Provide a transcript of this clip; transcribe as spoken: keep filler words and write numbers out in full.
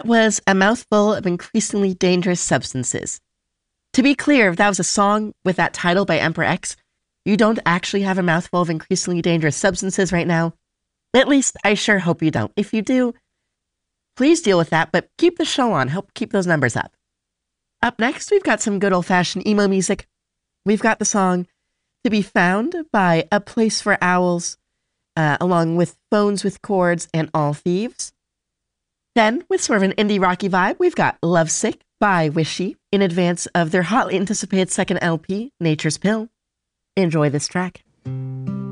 That was A Mouthful of Increasingly Dangerous Substances. To be clear, if that was a song with that title by Emperor X, you don't actually have a mouthful of increasingly dangerous substances right now. At least, I sure hope you don't. If you do, please deal with that, but keep the show on. Help keep those numbers up. Up next, we've got some good old-fashioned emo music. We've got the song To Be Found by A Place for Owls, uh, along with Phones with Chords and All Thieves. Then, with sort of an indie rocky vibe, we've got Lovesick by Wishy in advance of their hotly anticipated second L P, Nature's Pill. Enjoy this track.